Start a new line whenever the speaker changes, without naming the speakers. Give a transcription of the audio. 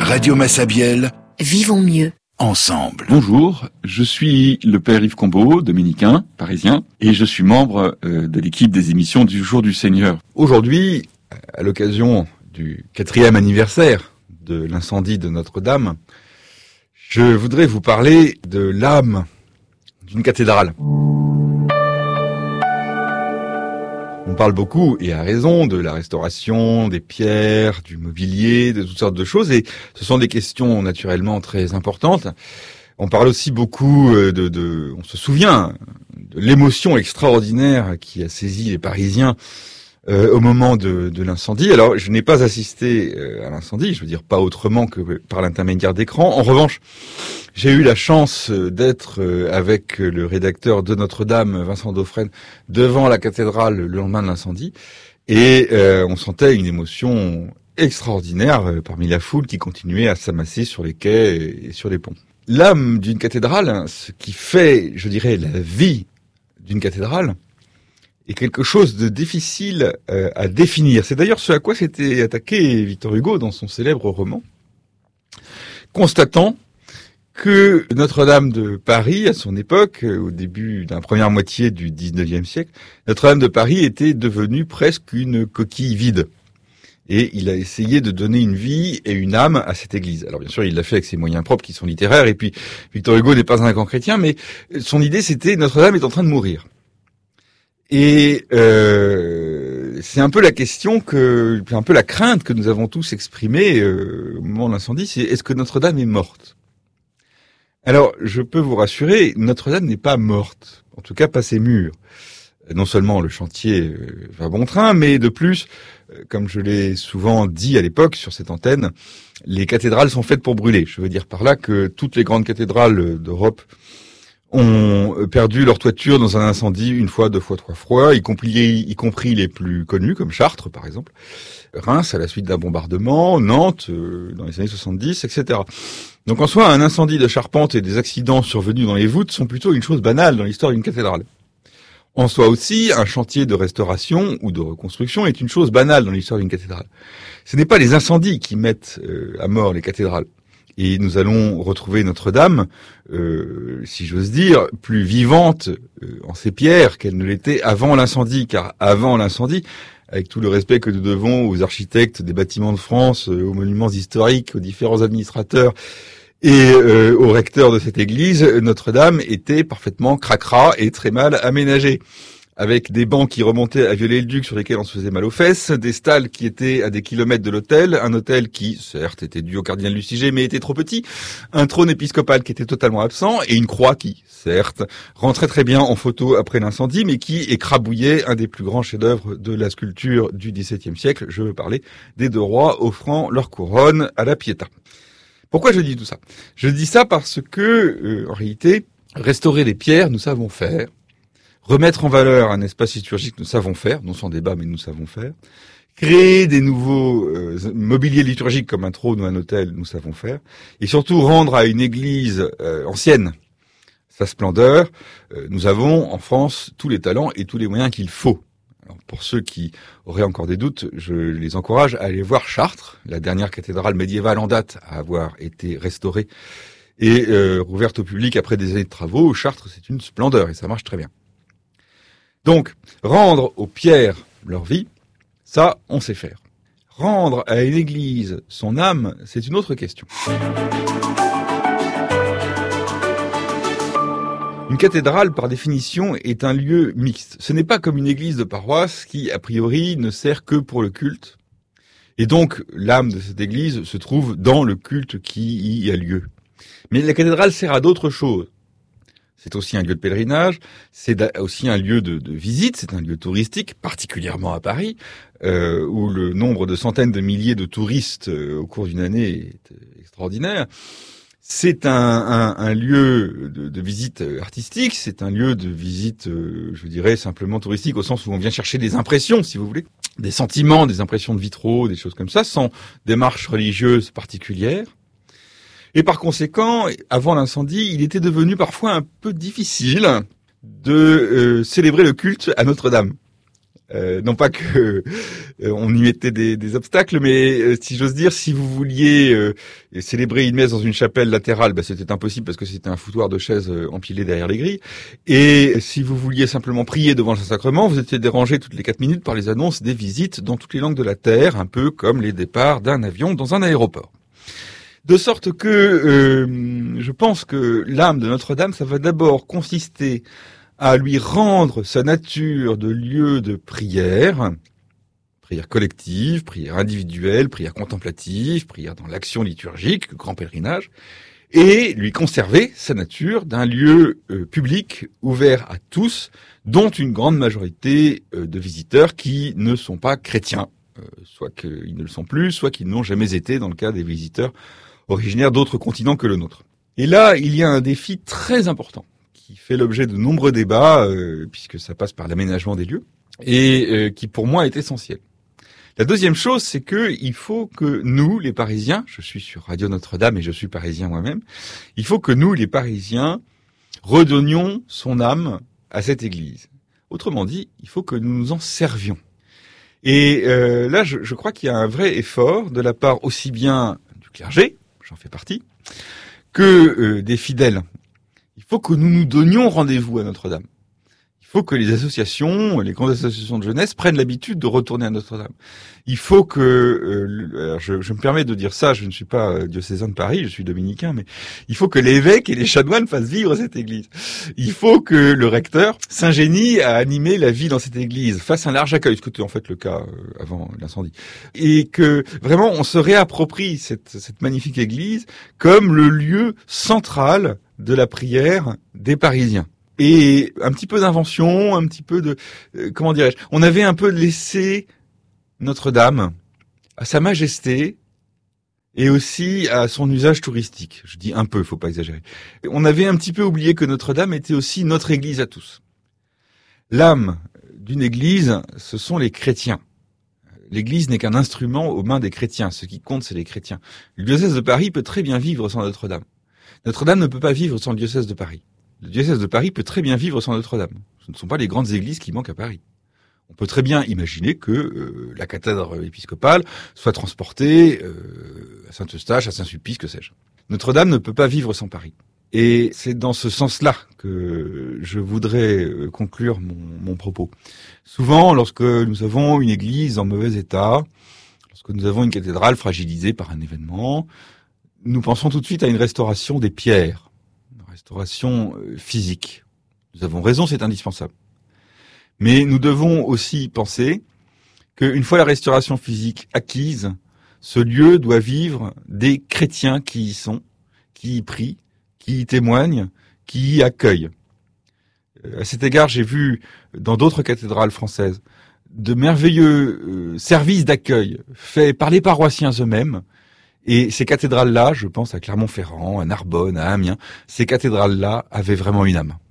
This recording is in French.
Radio Massabielle,
Vivons mieux.
ensemble.
Bonjour, je suis le père Yves Combeau, dominicain, parisien, et je suis membre de l'équipe des émissions du Jour du Seigneur. Aujourd'hui, à l'occasion du 4e anniversaire de l'incendie de Notre-Dame, je voudrais vous parler de l'âme d'une cathédrale. On parle beaucoup, et à raison, de la restauration, des pierres, du mobilier, de toutes sortes de choses, et ce sont des questions naturellement très importantes. On parle aussi beaucoup on se souvient de l'émotion extraordinaire qui a saisi les Parisiens au moment de l'incendie. Alors, je n'ai pas assisté à l'incendie, je veux dire pas autrement que par l'intermédiaire d'écran. En revanche, j'ai eu la chance d'être avec le rédacteur de Notre-Dame, Vincent Dauphren, devant la cathédrale le lendemain de l'incendie, et on sentait une émotion extraordinaire parmi la foule qui continuait à s'amasser sur les quais et sur les ponts. L'âme d'une cathédrale, ce qui fait, je dirais, la vie d'une cathédrale, est quelque chose de difficile à définir. C'est d'ailleurs ce à quoi s'était attaqué Victor Hugo dans son célèbre roman, constatant que Notre-Dame de Paris, à son époque, au début de la première moitié du XIXe siècle, Notre-Dame de Paris était devenue presque une coquille vide. Et il a essayé de donner une vie et une âme à cette église. Alors bien sûr, il l'a fait avec ses moyens propres qui sont littéraires, et puis Victor Hugo n'est pas un grand chrétien, mais son idée c'était Notre-Dame est en train de mourir. Et c'est un peu la question un peu la crainte que nous avons tous exprimée au moment de l'incendie, c'est est-ce que Notre-Dame est morte ? Alors, je peux vous rassurer, Notre-Dame n'est pas morte, en tout cas pas ses murs. Non seulement le chantier va bon train, mais de plus, comme je l'ai souvent dit à l'époque sur cette antenne, les cathédrales sont faites pour brûler. Je veux dire par là que toutes les grandes cathédrales d'Europe ont perdu leur toiture dans un incendie une fois, deux fois, trois fois, y compris les plus connus, comme Chartres par exemple, Reims à la suite d'un bombardement, Nantes dans les années 70, etc. Donc en soi, un incendie de charpente et des accidents survenus dans les voûtes sont plutôt une chose banale dans l'histoire d'une cathédrale. En soi aussi, un chantier de restauration ou de reconstruction est une chose banale dans l'histoire d'une cathédrale. Ce n'est pas les incendies qui mettent à mort les cathédrales. Et nous allons retrouver Notre-Dame, si j'ose dire, plus vivante en ses pierres qu'elle ne l'était avant l'incendie. Car avant l'incendie, avec tout le respect que nous devons aux architectes des bâtiments de France, aux monuments historiques, aux différents administrateurs et au recteur de cette église, Notre-Dame était parfaitement cracra et très mal aménagée, avec des bancs qui remontaient à Viollet-le-Duc sur lesquels on se faisait mal aux fesses, des stalles qui étaient à des kilomètres de l'hôtel, un hôtel qui, certes, était dû au cardinal Lustiger, mais était trop petit, un trône épiscopal qui était totalement absent, et une croix qui, certes, rentrait très bien en photo après l'incendie, mais qui écrabouillait un des plus grands chefs-d'œuvre de la sculpture du XVIIe siècle. Je veux parler des deux rois offrant leur couronne à la Pietà. Pourquoi je dis tout ça ? Je dis ça parce que, en réalité, restaurer les pierres, nous savons faire. Remettre en valeur un espace liturgique, nous savons faire, non sans débat, mais nous savons faire. Créer des nouveaux mobiliers liturgiques comme un trône ou un autel, nous savons faire. Et surtout rendre à une église ancienne sa splendeur. Nous avons en France tous les talents et tous les moyens qu'il faut. Alors, pour ceux qui auraient encore des doutes, je les encourage à aller voir Chartres, la dernière cathédrale médiévale en date à avoir été restaurée et rouverte au public après des années de travaux. Chartres, c'est une splendeur et ça marche très bien. Donc, rendre aux pierres leur vie, ça, on sait faire. Rendre à une église son âme, c'est une autre question. Une cathédrale, par définition, est un lieu mixte. Ce n'est pas comme une église de paroisse qui, a priori, ne sert que pour le culte. Et donc, l'âme de cette église se trouve dans le culte qui y a lieu. Mais la cathédrale sert à d'autres choses. C'est aussi un lieu de pèlerinage, c'est aussi un lieu de visite, c'est un lieu touristique, particulièrement à Paris, où le nombre de centaines de milliers de touristes au cours d'une année est extraordinaire. C'est un lieu de visite artistique, c'est un lieu de visite, je dirais, simplement touristique, au sens où on vient chercher des impressions, si vous voulez, des sentiments, des impressions de vitraux, des choses comme ça, sans démarche religieuse particulière. Et par conséquent, avant l'incendie, il était devenu parfois un peu difficile de célébrer le culte à Notre-Dame. Non pas que on y mettait des obstacles, mais si j'ose dire, si vous vouliez célébrer une messe dans une chapelle latérale, c'était impossible parce que c'était un foutoir de chaises empilé derrière les grilles. Et si vous vouliez simplement prier devant le Saint-Sacrement, vous étiez dérangé toutes les 4 minutes par les annonces des visites dans toutes les langues de la terre, un peu comme les départs d'un avion dans un aéroport. De sorte que je pense que l'âme de Notre-Dame, ça va d'abord consister à lui rendre sa nature de lieu de prière collective, prière individuelle, prière contemplative, prière dans l'action liturgique, grand pèlerinage, et lui conserver sa nature d'un lieu public ouvert à tous, dont une grande majorité de visiteurs qui ne sont pas chrétiens, soit qu'ils ne le sont plus, soit qu'ils n'ont jamais été dans le cas des visiteurs originaires d'autres continents que le nôtre. Et là, il y a un défi très important qui fait l'objet de nombreux débats, puisque ça passe par l'aménagement des lieux, et qui pour moi est essentiel. La deuxième chose, c'est que il faut que nous, les Parisiens, je suis sur Radio Notre-Dame et je suis parisien moi-même, il faut que nous, les Parisiens, redonnions son âme à cette église. Autrement dit, il faut que nous nous en servions. Et là, je crois qu'il y a un vrai effort de la part aussi bien du clergé, j'en fais partie, que des fidèles. Il faut que nous nous donnions rendez-vous à Notre-Dame. Il faut que les associations, les grandes associations de jeunesse prennent l'habitude de retourner à Notre-Dame. Il faut que, alors je me permets de dire ça, je ne suis pas diocésain de Paris, je suis dominicain, mais il faut que l'évêque et les chanoines fassent vivre cette église. Il faut que le recteur s'ingénie à animer la vie dans cette église, fasse un large accueil, ce qui était en fait le cas avant l'incendie. Et que vraiment on se réapproprie cette magnifique église comme le lieu central de la prière des Parisiens. Et un petit peu d'invention, un petit peu de... comment dirais-je ? On avait un peu laissé Notre-Dame à sa majesté et aussi à son usage touristique. Je dis un peu, faut pas exagérer. On avait un petit peu oublié que Notre-Dame était aussi notre église à tous. L'âme d'une église, ce sont les chrétiens. L'église n'est qu'un instrument aux mains des chrétiens. Ce qui compte, c'est les chrétiens. Le diocèse de Paris peut très bien vivre sans Notre-Dame. Notre-Dame ne peut pas vivre sans le diocèse de Paris. Le diocèse de Paris peut très bien vivre sans Notre-Dame. Ce ne sont pas les grandes églises qui manquent à Paris. On peut très bien imaginer que la cathédrale épiscopale soit transportée à Saint-Eustache, à Saint-Sulpice, que sais-je. Notre-Dame ne peut pas vivre sans Paris. Et c'est dans ce sens-là que je voudrais conclure mon propos. Souvent, lorsque nous avons une église en mauvais état, lorsque nous avons une cathédrale fragilisée par un événement, nous pensons tout de suite à une restauration des pierres. Restauration physique. Nous avons raison, c'est indispensable. Mais nous devons aussi penser qu'une fois la restauration physique acquise, ce lieu doit vivre des chrétiens qui y sont, qui y prient, qui y témoignent, qui y accueillent. À cet égard, j'ai vu dans d'autres cathédrales françaises de merveilleux services d'accueil faits par les paroissiens eux-mêmes. Et ces cathédrales-là, je pense à Clermont-Ferrand, à Narbonne, à Amiens, ces cathédrales-là avaient vraiment une âme.